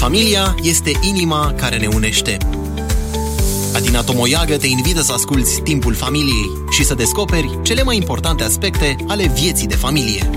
Familia este inima care ne unește. Adina Tomoiagă te invită să asculți Timpul Familiei și să descoperi cele mai importante aspecte ale vieții de familie.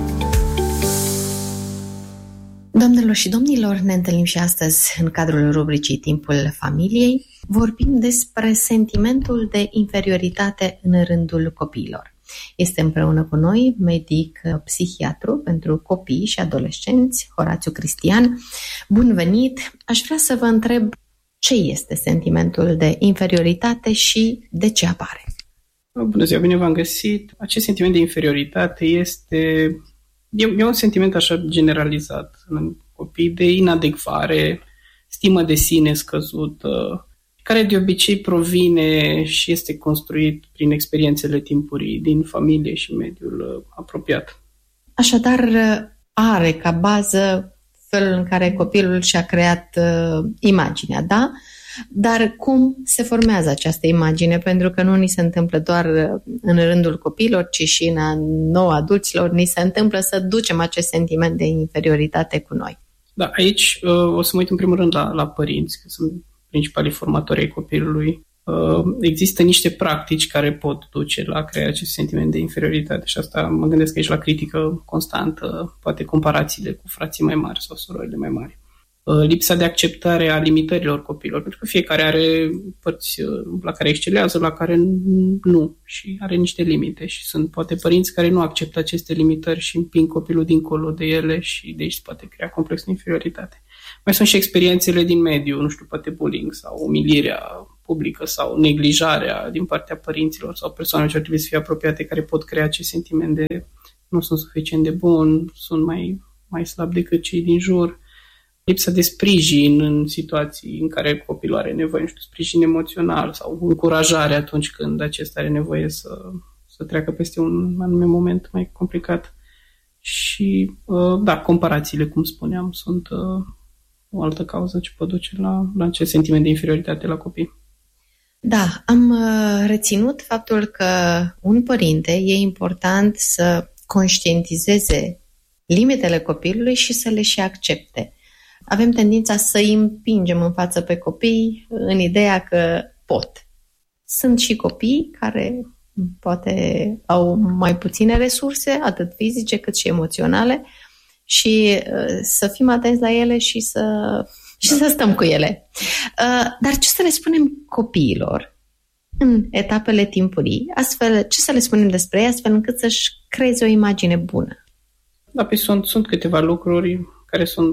Doamnelor și domnilor, ne întâlnim și astăzi în cadrul rubricii Timpul Familiei. Vorbim despre sentimentul de inferioritate în rândul copiilor. Este împreună cu noi medic psihiatru pentru copii și adolescenți, Horațiu Cristian. Bun venit! Aș vrea să vă întreb ce este sentimentul de inferioritate și de ce apare? Bună ziua, bine v-am găsit! Acest sentiment de inferioritate e un sentiment așa generalizat în copii de inadecvare, stimă de sine scăzută, care de obicei provine și este construit prin experiențele timpurii din familie și mediul apropiat. Așadar, are ca bază felul în care copilul și-a creat imaginea, da? Dar cum se formează această imagine? Pentru că nu ni se întâmplă doar în rândul copiilor, ci și în nouă adulților, ni se întâmplă să ducem acest sentiment de inferioritate cu noi. Da, aici o să mă uit în primul rând la părinți, că sunt principalii formatori ai copilului. Există niște practici care pot duce la crearea acest sentiment de inferioritate și asta mă gândesc aici la critică constantă, poate comparațiile cu frații mai mari sau surorile mai mari. Lipsa de acceptare a limitărilor copiilor, pentru că fiecare are părți la care excelează, la care nu și are niște limite și sunt poate părinți care nu acceptă aceste limitări și împing copilul dincolo de ele și de aici se poate crea complex de inferioritate. Mai sunt și experiențele din mediu, nu știu, poate bullying sau umilirea publică sau neglijarea din partea părinților sau persoanelor ce ar trebui să fie apropiate care pot crea acest sentiment de nu sunt suficient de bun, sunt mai slab decât cei din jur. Lipsa de sprijin în situații în care copilul are nevoie, nu știu, sprijin emoțional sau încurajare atunci când acesta are nevoie să treacă peste un anume moment mai complicat. Și, da, comparațiile, cum spuneam, sunt o altă cauză ce pot duce la acest sentiment de inferioritate la copii. Da, am reținut faptul că un părinte e important să conștientizeze limitele copilului și să le și accepte. Avem tendința să îi împingem în față pe copii în ideea că pot. Sunt și copii care poate au mai puține resurse, atât fizice cât și emoționale, și să fim atenți la ele și să stăm cu ele. Dar ce să le spunem copiilor în etapele timpurii, astfel, ce să le spunem despre ei, astfel încât să-și creeze o imagine bună? Da, păi sunt câteva lucruri care sunt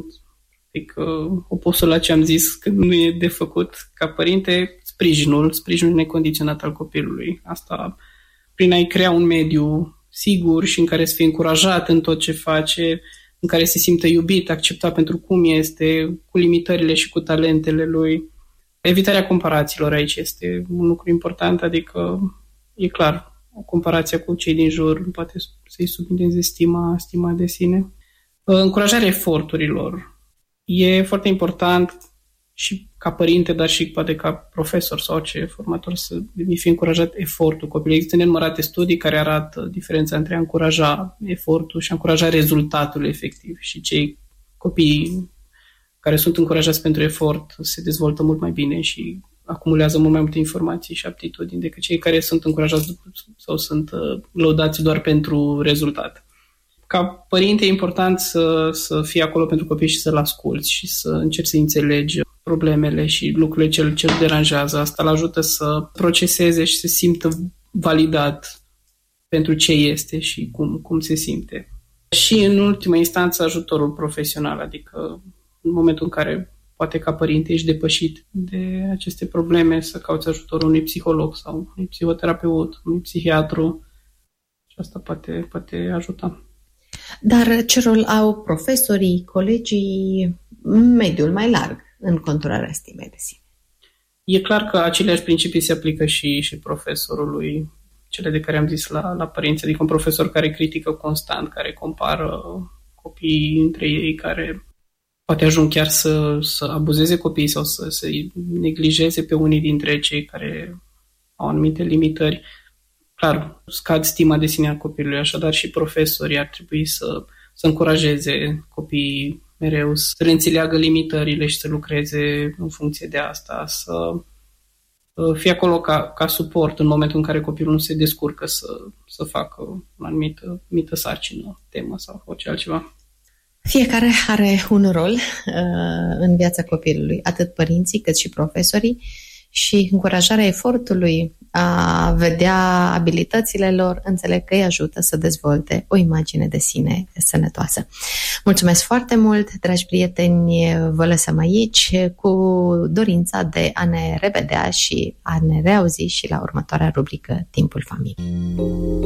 opusul la ce am zis că nu e de făcut ca părinte, sprijinul necondiționat al copilului. Asta prin a-i crea un mediu sigur și în care să fie încurajat în tot ce face, în care se simtă iubit, acceptat pentru cum este, cu limitările și cu talentele lui. Evitarea comparațiilor aici este un lucru important, adică e clar, o comparație cu cei din jur poate să-i submineze stima de sine. Încurajarea eforturilor. E foarte important și ca părinte, dar și poate ca profesor sau orice formator să fie încurajat efortul copilului. Există nenumărate studii care arată diferența între a încuraja efortul și a încuraja rezultatul efectiv. Și cei copii care sunt încurajați pentru efort se dezvoltă mult mai bine și acumulează mult mai multe informații și aptitudini decât cei care sunt încurajați sau sunt lăudați doar pentru rezultat. Ca părinte e important să fii acolo pentru copii și să-l asculți și să încerci să înțelegi problemele și lucrurile ce îl deranjează. Asta îl ajută să proceseze și să simtă validat pentru ce este și cum se simte. Și în ultimă instanță ajutorul profesional, adică în momentul în care poate ca părinte ești depășit de aceste probleme, să cauți ajutorul unui psiholog sau unui psihoterapeut, unui psihiatru și asta poate ajuta. Dar ce rol au profesorii, colegii, mediul mai larg în conturarea stimei de sine? E clar că aceleași principii se aplică și profesorului, cele de care am zis la părinți, adică un profesor care critică constant, care compară copiii între ei, care poate ajung chiar să abuzeze copiii sau să neglijeze pe unii dintre cei care au anumite limitări. Clar, scad stima de sine a copilului, așadar și profesorii ar trebui să încurajeze copiii mereu să înțeleagă limitările și să lucreze în funcție de asta, să fie acolo ca suport în momentul în care copilul nu se descurcă să facă o anumită sarcină, temă sau orice altceva. Fiecare are un rol în viața copilului, atât părinții cât și profesorii, și încurajarea efortului a vedea abilitățile lor, înțeleg că îi ajută să dezvolte o imagine de sine sănătoasă. Mulțumesc foarte mult, dragi prieteni, vă lăsăm aici cu dorința de a ne revedea și a ne reauzi și la următoarea rubrică Timpul Familiei.